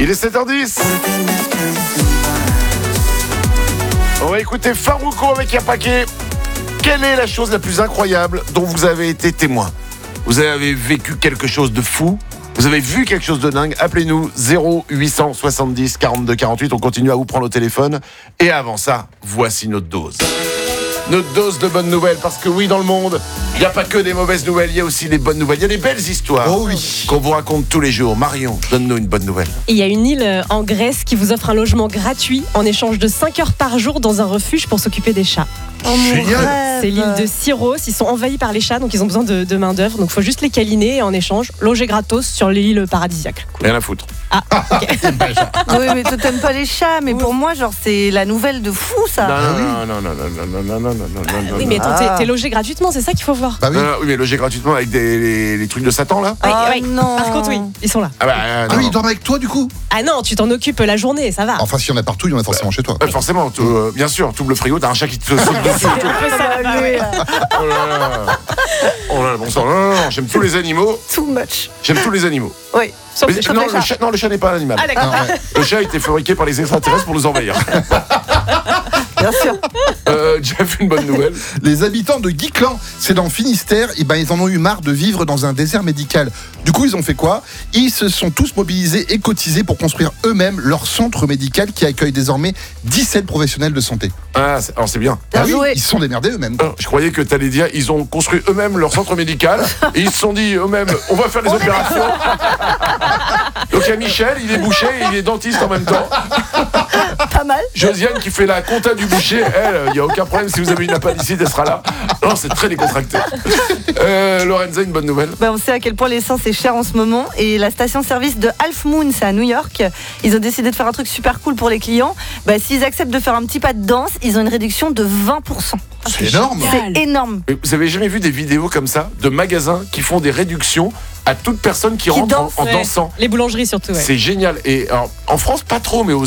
Il est 7h10. On va écouter Farouko avec Yapaké. Quelle est la chose la plus incroyable dont vous avez été témoin? Vous avez vécu quelque chose de fou? Vous avez vu quelque chose de dingue? Appelez-nous 0870 42 48. On continue à vous prendre au téléphone. Et avant ça, voici notre dose. Notre dose de bonnes nouvelles. Parce que oui, dans le monde, il n'y a pas que des mauvaises nouvelles. Il y a aussi des bonnes nouvelles. Il y a des belles histoires qu'on vous raconte tous les jours. Marion, donne-nous une bonne nouvelle. Il y a une île en Grèce qui vous offre un logement gratuit en échange de 5 heures par jour dans un refuge pour s'occuper des chats. C'est l'île de Syros. Ils sont envahis par les chats, donc ils ont besoin de main d'œuvre. Donc il faut juste les câliner et en échange loger gratos sur l'île paradisiaque. Cool. Rien à foutre. Ah, ok. Oui, mais toi t'aimes pas les chats, mais pour moi, genre, c'est la nouvelle de fou, ça. Non. Oui, mais attends, t'es logé gratuitement, c'est ça qu'il faut voir. Bah oui. Oui, mais loger gratuitement avec les trucs de Satan, là. Oui. Non. Par contre, oui, ils sont là. Ah oui, ils dorment avec toi du coup? Ah non, tu t'en occupes la journée, ça va. Enfin, s'il y en a partout, il y en a forcément chez toi. Forcément, bien sûr, tu ouvres le frigo, t'as un chat qui te saute dessus. Oh là là, bon sang, non, j'aime tous les animaux. Too much. J'aime tous les animaux. Oui. Sauf Mais les chats. le chat n'est pas un animal. Ah d'accord. Ah, ouais. Le chat a été fabriqué par les extraterrestres pour nous envahir. Bien sûr. Jeff, une bonne nouvelle. Les habitants de Guiclan, c'est dans le Finistère, et ils en ont eu marre de vivre dans un désert médical. Du coup, ils ont fait quoi? Ils se sont tous mobilisés et cotisés pour construire eux-mêmes leur centre médical qui accueille désormais 17 professionnels de santé. Alors c'est bien. Bien joué. Ils se sont démerdés eux-mêmes. Je croyais que tu allais dire ils ont construit eux-mêmes leur centre médical et ils se sont dit eux-mêmes on va faire les opérations. Donc il y a Michel, il est boucher et il est dentiste en même temps. Pas mal. Josiane qui fait la compta du boucher, elle, il n'y a aucun problème, si vous avez une appendicite, elle sera là. Non, c'est très décontracté. Lorenza, une bonne nouvelle. On sait à quel point l'essence est chère en ce moment et la station-service de Half Moon, c'est à New York. Ils ont décidé de faire un truc super cool pour les clients. S'ils acceptent de faire un petit pas de danse, ils ont une réduction de 20%. C'est énorme. C'est énorme. Mais vous avez jamais vu des vidéos comme ça de magasins qui font des réductions à toute personne qui rentre danse, en Ouais. dansant? Les boulangeries surtout, ouais. C'est génial. Et alors, en France, pas trop, mais aux